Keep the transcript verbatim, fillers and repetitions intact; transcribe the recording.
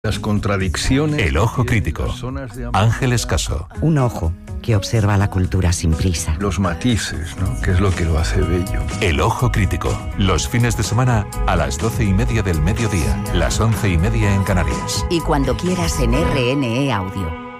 Las contradicciones. El ojo crítico. Ángel Escaso. Un ojo que observa la cultura sin prisa. Los matices, ¿no? Que es lo que lo hace bello. El ojo crítico. Los fines de semana a las doce y media del mediodía. Las once y media en Canarias. Y cuando quieras en R N E Audio.